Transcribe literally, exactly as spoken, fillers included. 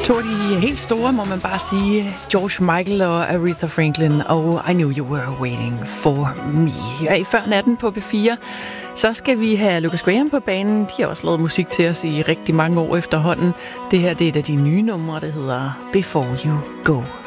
To af de helt store, må man bare sige, George Michael og Aretha Franklin og I Knew You Were Waiting For Me. Og i før natten på P fire, så skal vi have Lucas Graham på banen. De har også lavet musik til os i rigtig mange år efterhånden. Det her det er et af de nye numre, der hedder Before You Go.